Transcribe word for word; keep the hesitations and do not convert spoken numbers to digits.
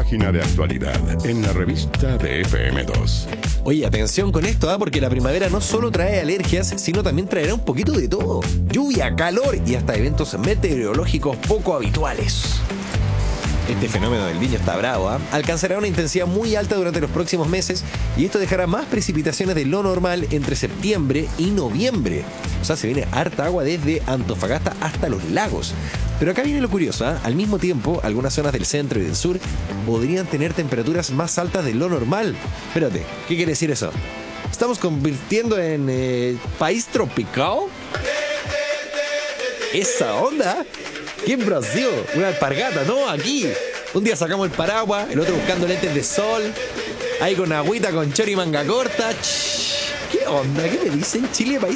página de actualidad en la revista de F M dos. Oye, atención con esto, ¿ah? Porque la primavera no solo trae alergias, sino también traerá un poquito de todo. Lluvia, calor y hasta eventos meteorológicos poco habituales. Este fenómeno del Niño está bravo, ¿eh? Alcanzará una intensidad muy alta durante los próximos meses y esto dejará más precipitaciones de lo normal entre septiembre y noviembre. O sea, se viene harta agua desde Antofagasta hasta los lagos. Pero acá viene lo curioso, ¿eh? Al mismo tiempo, algunas zonas del centro y del sur podrían tener temperaturas más altas de lo normal. Espérate, ¿qué quiere decir eso? ¿Estamos convirtiendo en eh, país tropical? Esa onda. ¿Qué en Brasil? Una alpargata, ¿no? Aquí. Un día sacamos el paraguas, el otro buscando lentes de sol. Ahí con agüita, con chori y manga corta. Ch, ¿qué onda? ¿Qué me dicen? Chile, país